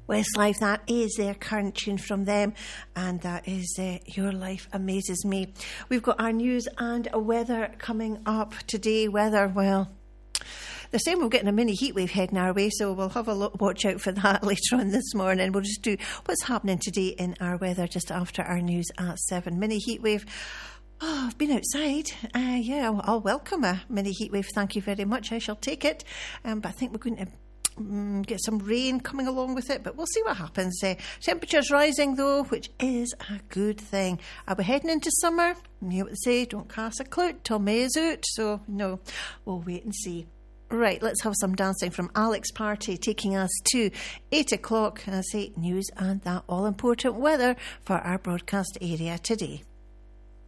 Westlife, that is their current tune from them, and that is Your Life Amazes Me. We've got our news and weather coming up today. Weather, well, they're saying we're getting a mini heatwave heading our way, so we'll have a watch out for that later on this morning. We'll just do what's happening today in our weather just after our news at 7. Mini heatwave. Oh, I've been outside. I'll welcome a mini heatwave. Thank you very much. I shall take it. But I think we're going to get some rain coming along with it, but we'll see what happens. Temperatures rising though, which is a good thing. Are we heading into summer? You know what they say, don't cast a clout till May is out. So no, we'll wait and see. Right, let's have some dancing from Alex Party, taking us to 8 o'clock. And I say news and that all important weather for our broadcast area today.